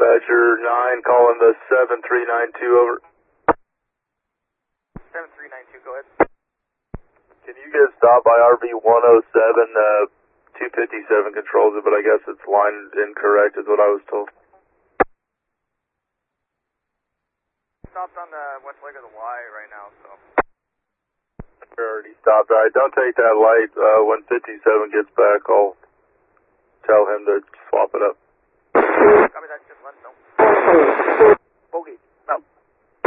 dispatcher 9 calling the 7392 over. 7392, go ahead. Can you get stopped by RV 107? 257 controls it, but I guess it's line incorrect is what I was told. Stopped on the west leg of the Y right now, so. Already stopped. Alright, don't take that light. When 57 gets back, I'll tell him to swap it up. Copy that, just let us know. Bogey.